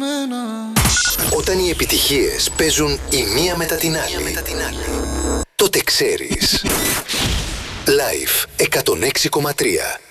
μένα. Όταν οι επιτυχίες παίζουν η μία μετά την άλλη, τότε ξέρεις. Live 106,3.